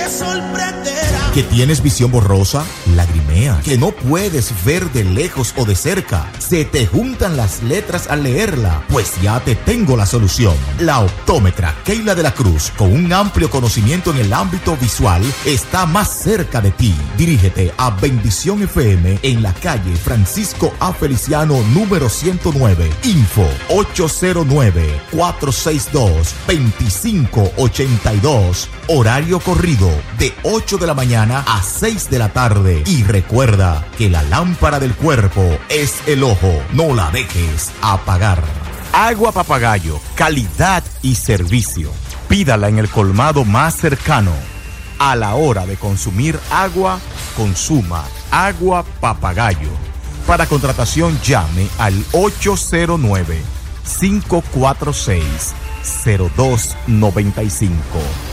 sorprenderá. ¿Que tienes visión borrosa? Lagrimea. ¿Que no puedes ver de lejos o de cerca? ¿Se te juntan las letras al leerla? Pues ya te tengo la solución. La optómetra Keila de la Cruz, con un amplio conocimiento en el ámbito visual, está más cerca de ti. Dirígete a Bendición FM en la calle Francisco A. Feliciano número 109. Info 809-462-2582. Horario corrido de 8 de la mañana a 6 de la tarde. Y recuerda que la lámpara del cuerpo es el ojo. No la dejes apagar. Agua Papagayo, calidad y servicio. Pídala en el colmado más cercano. A la hora de consumir agua, consuma Agua Papagayo. Para contratación llame al 809-546-0295.